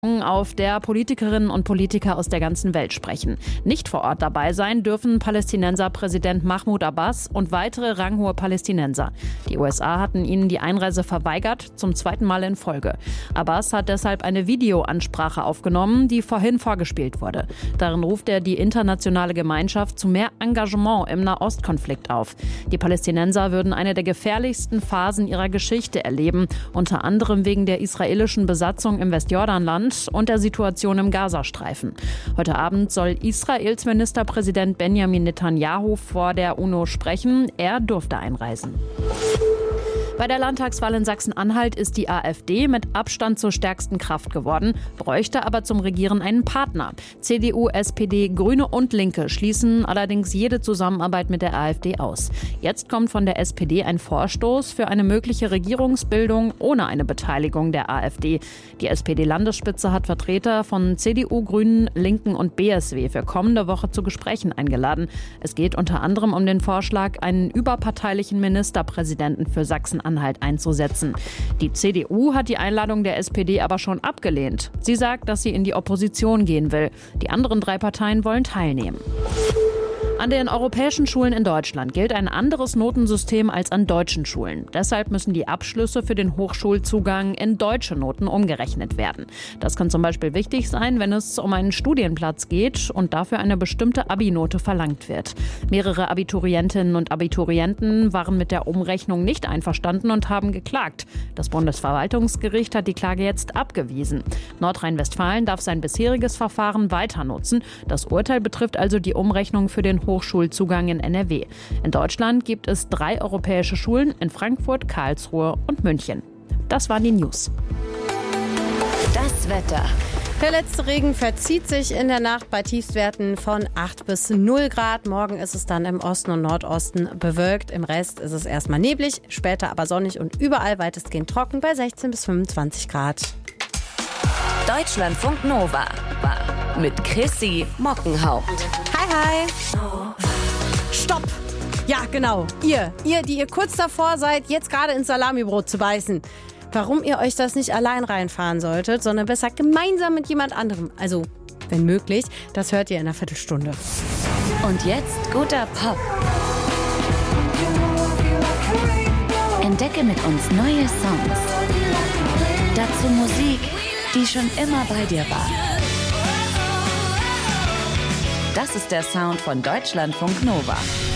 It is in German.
auf der Politikerinnen und Politiker aus der ganzen Welt sprechen. Nicht vor Ort dabei sein dürfen Palästinenser-Präsident Mahmoud Abbas und weitere ranghohe Palästinenser. Die USA hatten ihnen die Einreise verweigert, zum zweiten Mal in Folge. Abbas hat deshalb eine Videoansprache aufgenommen, die vorhin vorgespielt wurde. Darin ruft er die internationale Gemeinschaft zu mehr Engagement im Nahostkonflikt auf. Die Palästinenser würden eine der gefährlichsten Phasen ihrer Geschichte erleben, unter anderem wegen der israelischen Besatzung im Westjordanland und der Situation im Gazastreifen. Heute Abend soll Israels Ministerpräsident Benjamin Netanyahu vor der UNO sprechen. Er durfte einreisen. Bei der Landtagswahl in Sachsen-Anhalt ist die AfD mit Abstand zur stärksten Kraft geworden, bräuchte aber zum Regieren einen Partner. CDU, SPD, Grüne und Linke schließen allerdings jede Zusammenarbeit mit der AfD aus. Jetzt kommt von der SPD ein Vorstoß für eine mögliche Regierungsbildung ohne eine Beteiligung der AfD. Die SPD-Landesspitze hat Vertreter von CDU, Grünen, Linken und BSW für kommende Woche zu Gesprächen eingeladen. Es geht unter anderem um den Vorschlag, einen überparteilichen Ministerpräsidenten für Sachsen-Anhalt einzusetzen. Die CDU hat die Einladung der SPD aber schon abgelehnt. Sie sagt, dass sie in die Opposition gehen will. Die anderen 3 Parteien wollen teilnehmen. An den europäischen Schulen in Deutschland gilt ein anderes Notensystem als an deutschen Schulen. Deshalb müssen die Abschlüsse für den Hochschulzugang in deutsche Noten umgerechnet werden. Das kann zum Beispiel wichtig sein, wenn es um einen Studienplatz geht und dafür eine bestimmte Abi-Note verlangt wird. Mehrere Abiturientinnen und Abiturienten waren mit der Umrechnung nicht einverstanden und haben geklagt. Das Bundesverwaltungsgericht hat die Klage jetzt abgewiesen. Nordrhein-Westfalen darf sein bisheriges Verfahren weiter nutzen. Das Urteil betrifft also die Umrechnung für den Hochschulzugang in NRW. In Deutschland gibt es 3 europäische Schulen in Frankfurt, Karlsruhe und München. Das waren die News. Das Wetter. Der letzte Regen verzieht sich in der Nacht bei Tiefstwerten von 8 bis 0 Grad. Morgen ist es dann im Osten und Nordosten bewölkt. Im Rest ist es erstmal neblig, später aber sonnig und überall weitestgehend trocken bei 16 bis 25 Grad. Deutschlandfunk Nova mit Chrissy Mockenhaupt. Hi. Stopp! Ja, genau. Ihr, die ihr kurz davor seid, jetzt gerade ins Salamibrot zu beißen. Warum ihr euch das nicht allein reinfahren solltet, sondern besser gemeinsam mit jemand anderem. Also, wenn möglich, das hört ihr in einer Viertelstunde. Und jetzt guter Pop. Entdecke mit uns neue Songs. Dazu Musik, die schon immer bei dir war. Das ist der Sound von Deutschlandfunk Nova.